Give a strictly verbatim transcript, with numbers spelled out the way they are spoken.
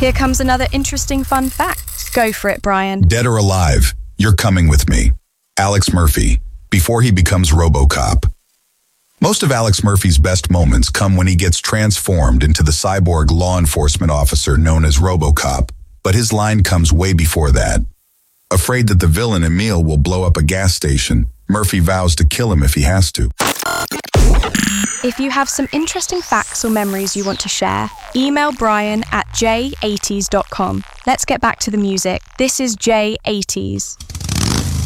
Here comes another interesting fun fact. Go for it, Brian. Dead or alive, you're coming with me. Alex Murphy, before he becomes RoboCop. Most of Alex Murphy's best moments come when he gets transformed into the cyborg law enforcement officer known as RoboCop, but his line comes way before that. Afraid that the villain Emil will blow up a gas station, Murphy vows to kill him if he has to. If you have some interesting facts or memories you want to share, email Brian at j eighties dot com. Let's get back to the music. This is J eighties.